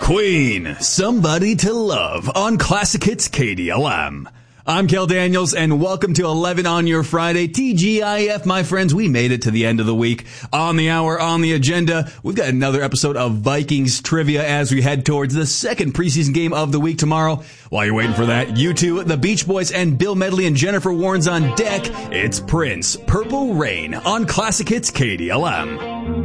Queen, Somebody to Love on Classic Hits KDLM. I'm Kel Daniels, and welcome to 11 on your Friday. TGIF, my friends, we made it to the end of the week. On the hour, on the agenda, we've got another episode of Vikings Trivia as we head towards the second preseason game of the week tomorrow. While you're waiting for that, U2, the Beach Boys, and Bill Medley and Jennifer Warnes on deck. It's Prince, Purple Rain on Classic Hits KDLM.